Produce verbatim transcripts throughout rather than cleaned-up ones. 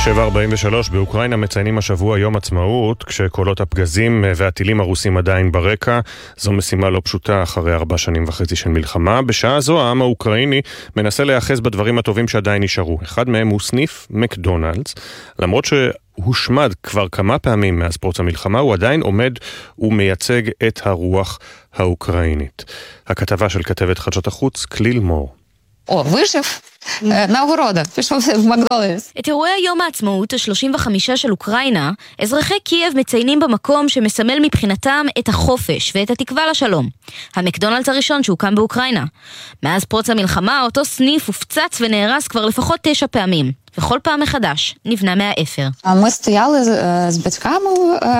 שבע ארבעים ושלוש באוקראינה מציינים השבוע יום עצמאות, כשקולות הפגזים והטילים הרוסים עדיין ברקע. זו משימה לא פשוטה אחרי ארבע שנים וחצי של מלחמה. בשעה זו העם האוקראיני מנסה להיאחז בדברים הטובים שעדיין נשארו. אחד מהם הוא סניף מקדונלדס. למרות שהושמד כבר כמה פעמים מאז פרוץ המלחמה, הוא עדיין עומד ומייצג את הרוח האוקראינית. הכתבה של כתבת חדשות החוץ קליל מור. או, וישב, נאוגורודה, פשוט במקדונלדס. את אירועי יום העצמאות ה-שלושים וחמש של אוקראינה, אזרחי קייב מציינים במקום שמסמל מבחינתם את החופש ואת התקווה לשלום. המקדונלדס הראשון שהוקם באוקראינה. מאז פרוץ המלחמה, אותו סניף הופצץ ונהרס כבר לפחות תשע פעמים. וכל פעם מחדש נבנה מהאפר. Ми стояли з батьками,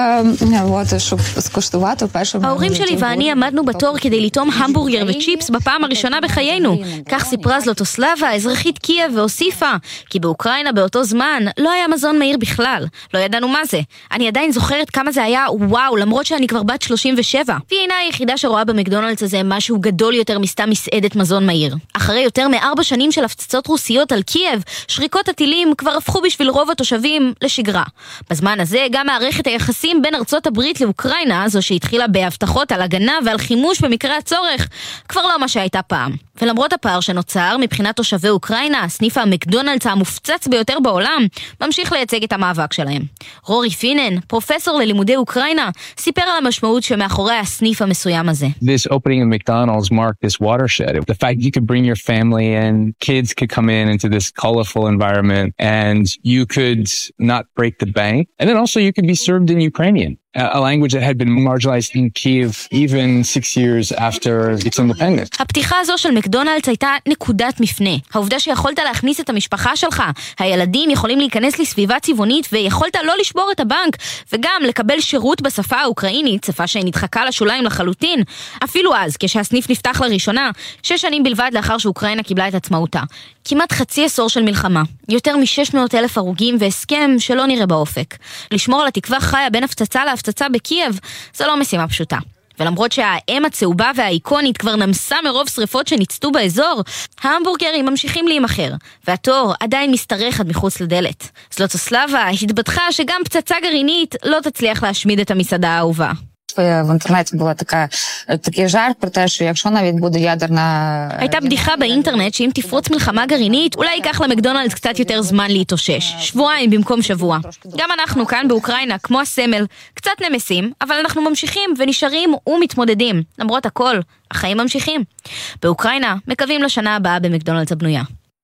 от, щоб скуштувати першому. ההורים שלי ואני עמדנו בתור כדי לטעום המבורגר וצ'יפס בפעם הראשונה בחיינו. כך סיפרה זלוטוסלבה, אזרחית קייב, והוסיפה, כי באוקראינה באותו זמן לא היה מזון מהיר בכלל. לא ידענו מה זה. אני עדיין זוכרת כמה זה היה וואו, למרות שאני כבר בת שלושים ושבע. והיא אינה היחידה שרואה במקדונלדס הזה משהו גדול יותר מסתם מסעדת מזון מהיר. אחרי יותר מארבע שנים של הפצצות רוסיות על קייב, שריקות הטילים כבר הפכו בשביל רוב התושבים לשגרה. בזמן הזה גם מערכת היחסים בין ארצות הברית לאוקראינה, זו שהתחילה בהבטחות על הגנה ועל חימוש במקרה הצורך, כבר לא מה שהייתה פעם. ולמרות הפער שנוצר, מבחינת תושבי אוקראינה, הסניף המקדונלדס המופצץ ביותר בעולם, ממשיך לייצג את המאבק שלהם. רורי פינן, פרופסור ללימודי אוקראינה, סיפר על המשמעות שמאחורי הסניף המסוים הזה. This opening of McDonald's marked this watershed. The fact you could bring your family in, kids could come in into this colorful environment, and you could not break the bank. And then also you could be served in Ukrainian, a language that had been marginalized in Kyiv even six years after its independence. הפתיחה הזו של מקדונלדס הייתה נקודת מפנה. העובדה שיכולת להכניס את המשפחה שלך, הילדים יכולים להיכנס לסביבה צבעונית, ויכולת לא לשבור את הבנק, וגם לקבל שירות בשפה האוקראינית, שפה שנדחקה לשוליים לחלוטין, אפילו אז, כשהסניף נפתח לראשונה, שש שנים בלבד לאחר שאוקראינה קיבלה את עצמאותה. כמעט חצי עשור של מלחמה, יותר מ-שש מאות אלף הרוגים והסכם שלא נראה באופק. לשמור על התקווה חיה בין הפצצה להפצצה בקייב, זו לא משימה פשוטה. ולמרות שהאם הצהובה והאיקונית כבר נמסה מרוב שריפות שנצטו באזור, ההמבורגרים ממשיכים להימחר, והתור עדיין מסתרך עד מחוץ לדלת. זלוטוסלבה התבטחה שגם פצצה גרעינית לא תצליח להשמיד את המסעדה האהובה. В інтернеті була така, такий жарт про те, що якщо навіть буде ядерна... הייתה בדיחה באינטרנט שאם תפרוץ מלחמה גרעינית, אולי ייקח למקדונלדס קצת יותר זמן להתאושש. שבועיים במקום שבוע. גם אנחנו כאן באוקראינה, כמו הסמל, קצת נמסים, אבל אנחנו ממשיכים ונשארים ומתמודדים. למרות הכל, החיים ממשיכים. באוקראינה מקווים לשנה הבאה במקדונלדס הבנויה.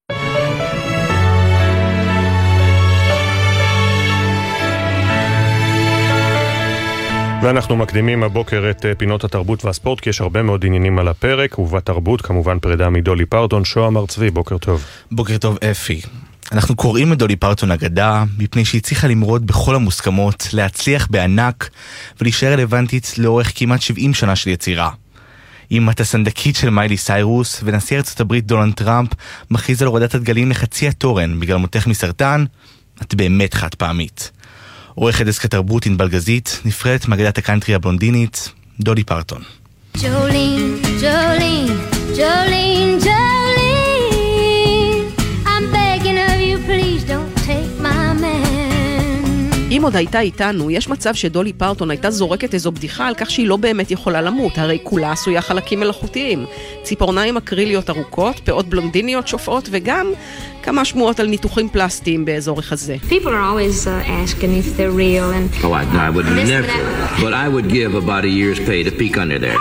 ואנחנו מקדימים הבוקר את פינות התרבות והספורט, כי יש הרבה מאוד עניינים על הפרק, ובתרבות כמובן פרידה מדולי פרטון. שוהם ארצבי, בוקר טוב. בוקר טוב אפי. אנחנו קוראים את דולי פרטון אגדה, מפני שהיא הצליחה למרוד בכל המוסכמות, להצליח בענק, ולהישאר רלוונטית לאורך כמעט שבעים שנה של יצירה. אם את הסנדקית של מיילי סיירוס, ונשיא ארצות הברית דונלד טראמפ מכריז על הורדת הדגלים לחצי התורן בגלל מותך מסרטן, את באמת חד פעמית. עורכת דסק התרבות ענבל גזית, נפרדת מאגדת הקאנטרי הבלונדינית, דולי פרטון. Jolene, Jolene, Jolene, Jolene, I'm begging of you, please don't take my man. אם עוד הייתה איתנו, יש מצב שדולי פרטון הייתה זורקת איזו בדיחה על כך שהיא לא באמת יכולה למות, הרי כולה עשויה חלקים מלאכותיים. ציפורניים אקריליות ארוכות, פאות בלונדיניות שופעות, וגם כמה שמועות על ניתוחים פלסטיים באזור החזה. People are always uh, asking if they're real and... Oh, I, no, I would never, but I would give about a year's pay to peek under there.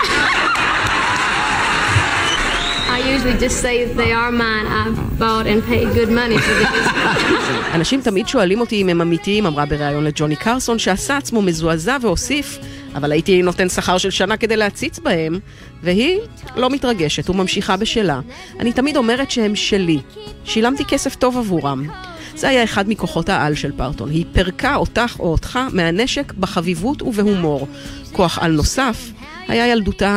I usually just say they are mine. I've bought and paid good money for these. אנשים תמיד שואלים אותי אם הם אמיתיים, אמרה בריאיון לג'וני קרסון, שעשה עצמו מזועזע והוסיף, אבל הייתי נותן שכר של שנה כדי להציץ בהם, והיא לא מתרגשת וממשיכה בשלה. אני תמיד אומרת שהם שלי. שילמתי כסף טוב עבורם. זה היה אחד מכוחות העל של פרטון. היא פרקה אותך או אותך מהנשק בחביבות ובהומור. כוח על נוסף היה ילדותה